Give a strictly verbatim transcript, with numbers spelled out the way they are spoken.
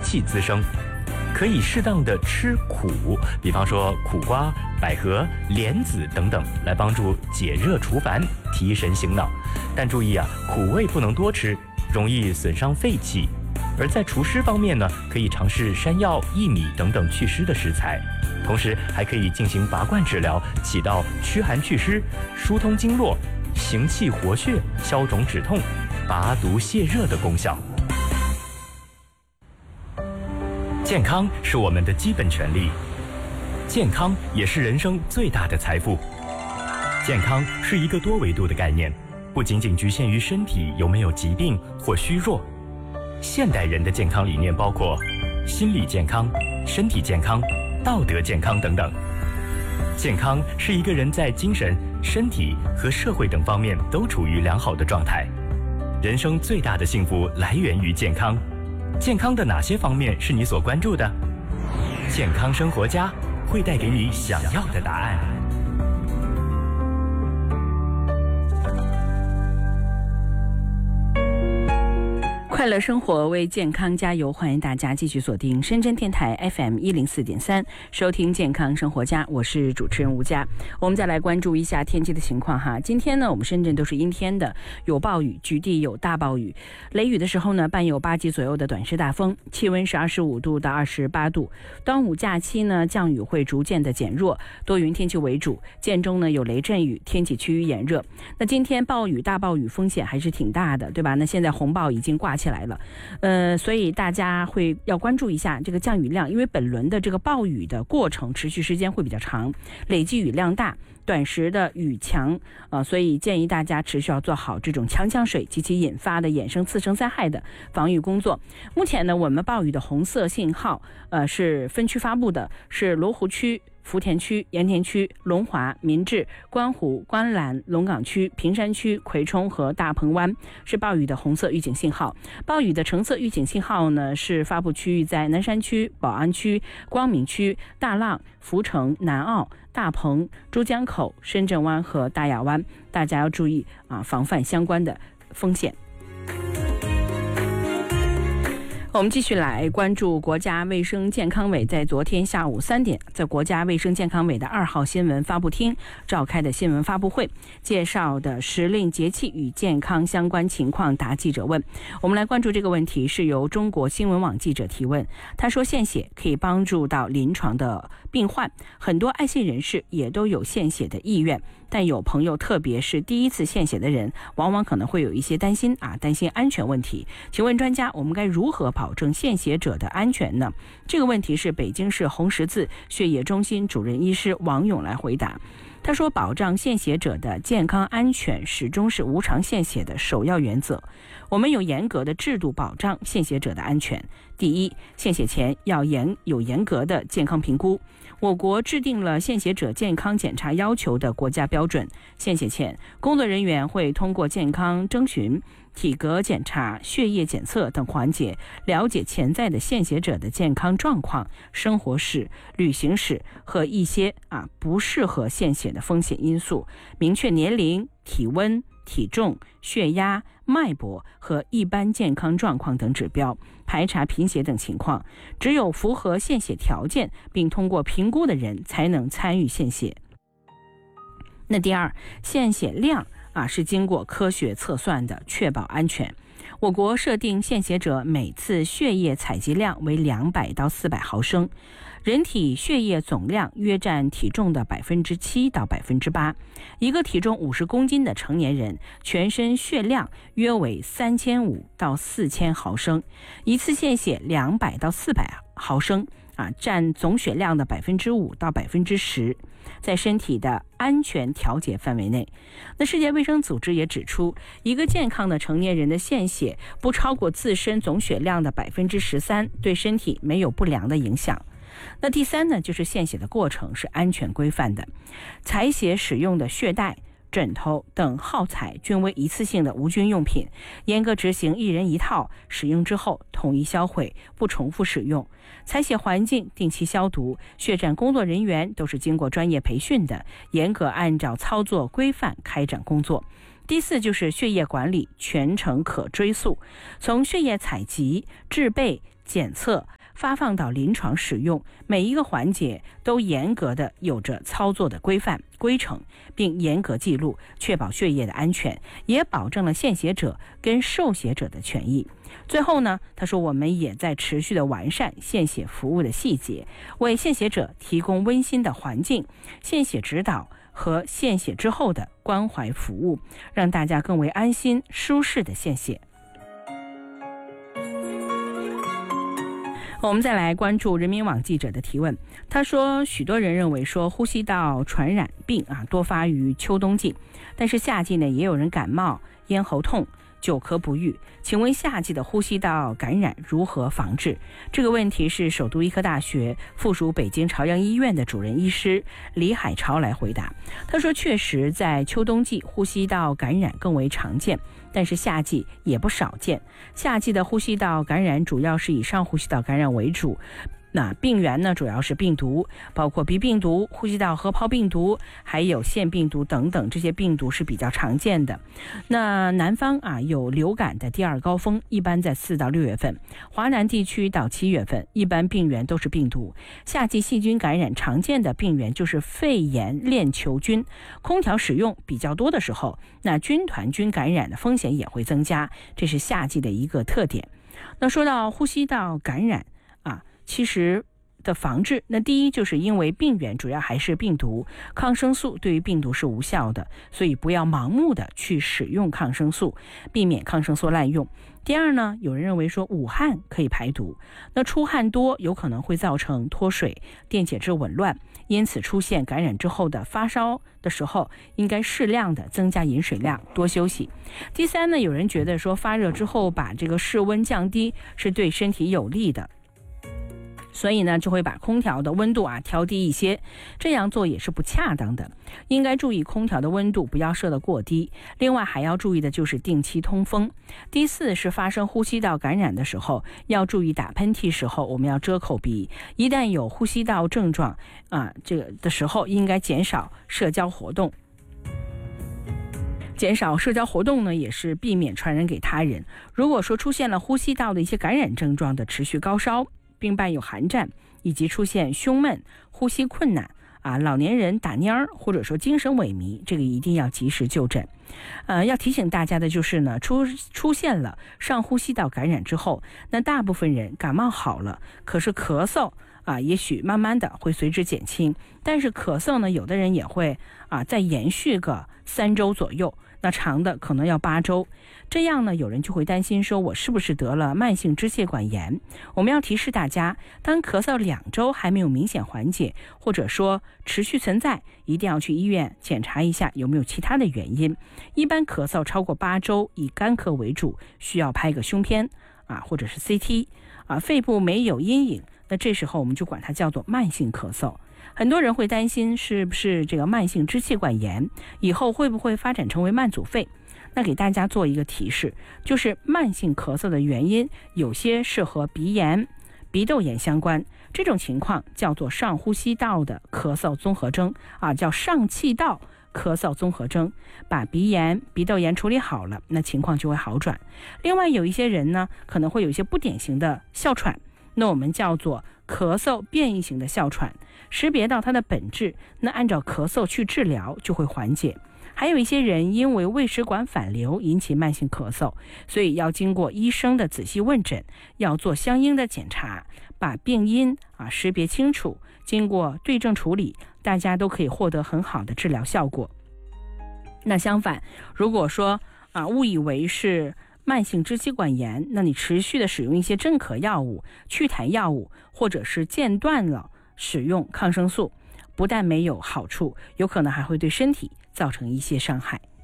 气滋生。可以适当的吃苦，比方说苦瓜、百合、莲子等等，来帮助解热除烦、提神醒脑。但注意啊，苦味不能多吃，容易损伤肺气。而在除湿方面呢，可以尝试山药、薏米等等祛湿的食材，同时还可以进行拔罐治疗，起到驱寒祛湿、疏通经络、行气活血、消肿止痛、拔毒泻热的功效。健康是我们的基本权利，健康也是人生最大的财富。健康是一个多维度的概念，不仅仅局限于身体有没有疾病或虚弱。现代人的健康理念包括心理健康、身体健康、道德健康等等。健康是一个人在精神、身体和社会等方面都处于良好的状态。人生最大的幸福来源于健康。健康的哪些方面是你所关注的？健康生活家会带给你想要的答案。 快乐生活为健康加油，欢迎大家继续锁定深圳电台 F M 一零四点三，收听健康生活家，我是主持人吴佳。我们再来关注一下天气的情况哈。今天呢，我们深圳都是阴天的，有暴雨，局地有大暴雨，雷雨的时候呢，伴有八级左右的短时大风，气温是二十五度到二十八度。端午假期呢，降雨会逐渐的减弱，多云天气为主，间中呢有雷阵雨，天气趋于炎热。那今天暴雨、大暴雨风险还是挺大的，对吧？那现在红暴已经挂起来了，呃，所以大家会要关注一下这个降雨量，因为本轮的这个暴雨的过程持续时间会比较长，累计雨量大，短时的雨强，呃，所以建议大家持续要做好这种强降水及其引发的衍生次生灾害的防御工作。目前呢，我们暴雨的红色信号，呃，是分区发布的，是罗湖区、福田区、盐田区、龙华、民治、观湖、观澜、龙岗区、平山区、葵冲和大鹏湾是暴雨的红色预警信号。暴雨的橙色预警信号呢，是发布区域在南山区、宝安区、光明区、大浪、福城、南澳、大鹏、珠江口、深圳湾和大亚湾，大家要注意啊，防范相关的风险。我们继续来关注国家卫生健康委在昨天下午三点，在国家卫生健康委的二号新闻发布厅召开的新闻发布会，介绍的时令节气与健康相关情况答记者问。我们来关注这个问题，是由中国新闻网记者提问。他说，献血可以帮助到临床的病患，很多爱心人士也都有献血的意愿，但有朋友，特别是第一次献血的人，往往可能会有一些担心啊，担心安全问题。请问专家，我们该如何保证献血者的安全呢？这个问题是北京市红十字血液中心主任医师王勇来回答。他说，保障献血者的健康安全始终是无偿献血的首要原则。我们有严格的制度保障献血者的安全。第一，献血前要严有严格的健康评估。我国制定了献血者健康检查要求的国家标准。献血前，工作人员会通过健康征询、体格检查、血液检测等环节，了解潜在的献血者的健康状况、生活史、旅行史和一些啊不适合献血的风险因素，明确年龄、体温、体重、血压、脉搏和一般健康状况等指标，排查贫血等情况。只有符合献血条件并通过评估的人才能参与献血。那第二，献血量啊是经过科学测算的，确保安全。我国设定献血者每次血液采集量为两百到四百毫升，人体血液总量约占体重的百分之七到百分之八。一个体重五十公斤的成年人，全身血量约为三千五到四千毫升。一次献血两百到四百毫升啊，占总血量的百分之五到百分之十。在身体的安全调节范围内。那世界卫生组织也指出，一个健康的成年人的献血不超过自身总血量的百分之十三，对身体没有不良的影响。那第三呢，就是献血的过程是安全规范的，采血使用的血袋、枕头等耗材均为一次性的无菌用品，严格执行一人一套，使用之后统一销毁，不重复使用。采血环境定期消毒，血站工作人员都是经过专业培训的，严格按照操作规范开展工作。第四就是血液管理全程可追溯，从血液采集、制备、检测发放到临床使用，每一个环节都严格的有着操作的规范规程，并严格记录，确保血液的安全，也保证了献血者跟受血者的权益。最后呢，他说我们也在持续的完善献血服务的细节，为献血者提供温馨的环境、献血指导和献血之后的关怀服务，让大家更为安心舒适的献血。我们再来关注人民网记者的提问，他说许多人认为说呼吸道传染病啊多发于秋冬季，但是夏季呢也有人感冒、咽喉痛、久咳不愈，请问夏季的呼吸道感染如何防治？这个问题是首都医科大学附属北京朝阳医院的主任医师李海潮来回答。他说确实在秋冬季呼吸道感染更为常见，但是夏季也不少见。夏季的呼吸道感染主要是以上呼吸道感染为主，那病源呢主要是病毒，包括鼻病毒、呼吸道合胞病毒，还有腺病毒等等，这些病毒是比较常见的。那南方啊有流感的第二高峰，一般在四到六月份，华南地区到七月份，一般病源都是病毒。夏季细菌感染常见的病源就是肺炎链球菌，空调使用比较多的时候，那军团菌感染的风险也会增加，这是夏季的一个特点。那说到呼吸道感染啊，其实的防治，那第一就是因为病源主要还是病毒，抗生素对于病毒是无效的，所以不要盲目的去使用抗生素，避免抗生素滥用。第二呢，有人认为说捂汗可以排毒，那出汗多有可能会造成脱水、电解质紊乱，因此出现感染之后的发烧的时候，应该适量的增加饮水量，多休息。第三呢，有人觉得说发热之后把这个室温降低是对身体有利的，所以呢就会把空调的温度啊调低一些，这样做也是不恰当的，应该注意空调的温度不要设得过低。另外还要注意的就是定期通风。第四是发生呼吸道感染的时候，要注意打喷嚏时候我们要遮口鼻，一旦有呼吸道症状啊这个的时候，应该减少社交活动。减少社交活动呢，也是避免传染给他人。如果说出现了呼吸道的一些感染症状的持续高烧，并伴有寒战，以及出现胸闷、呼吸困难啊，老年人打蔫儿，或者说精神萎靡，这个一定要及时就诊。呃，要提醒大家的就是呢，出出现了上呼吸道感染之后，那大部分人感冒好了，可是咳嗽啊，也许慢慢的会随之减轻，但是咳嗽呢，有的人也会啊再延续个三周左右。那长的可能要八周，这样呢，有人就会担心说，我是不是得了慢性支气管炎？我们要提示大家，当咳嗽两周还没有明显缓解，或者说持续存在，一定要去医院检查一下有没有其他的原因。一般咳嗽超过八周，以干咳为主，需要拍个胸片啊，或者是 C T 啊，肺部没有阴影，那这时候我们就管它叫做慢性咳嗽。很多人会担心是不是这个慢性支气管炎以后会不会发展成为慢阻肺。那给大家做一个提示，就是慢性咳嗽的原因有些是和鼻炎、鼻窦炎相关，这种情况叫做上呼吸道的咳嗽综合征啊，叫上气道咳嗽综合征。把鼻炎、鼻窦炎处理好了，那情况就会好转。另外有一些人呢，可能会有一些不典型的哮喘，那我们叫做咳嗽变异型的哮喘，识别到它的本质，那按照咳嗽去治疗就会缓解。还有一些人因为胃食管反流引起慢性咳嗽，所以要经过医生的仔细问诊，要做相应的检查，把病因啊识别清楚，经过对症处理，大家都可以获得很好的治疗效果。那相反，如果说啊误以为是慢性支气管炎，那你持续的使用一些镇咳药物、祛痰药物，或者是间断了使用抗生素，不但没有好处，有可能还会对身体造成一些伤害。